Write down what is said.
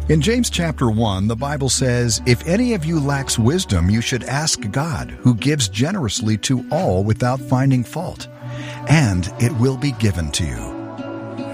In James chapter 1, the Bible says, "If any of you lacks wisdom, you should ask God, who gives generously to all without finding fault, and it will be given to you."